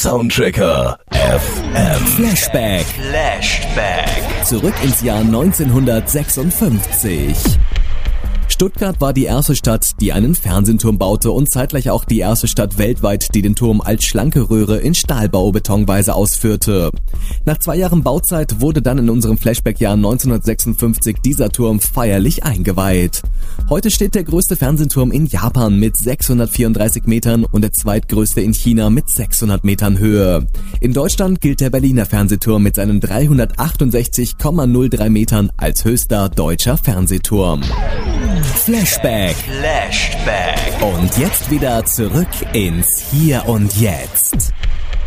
Soundtracker FM. Flashback. Zurück ins Jahr 1956. Stuttgart war die erste Stadt, die einen Fernsehturm baute und zeitgleich auch die erste Stadt weltweit, die den Turm als schlanke Röhre in Stahlbau-Betonweise ausführte. Nach 2 Jahren Bauzeit wurde dann in unserem Flashback-Jahr 1956 dieser Turm feierlich eingeweiht. Heute steht der größte Fernsehturm in Japan mit 634 Metern und der zweitgrößte in China mit 600 Metern Höhe. In Deutschland gilt der Berliner Fernsehturm mit seinen 368,03 Metern als höchster deutscher Fernsehturm. Flashback. Und jetzt wieder zurück ins Hier und Jetzt.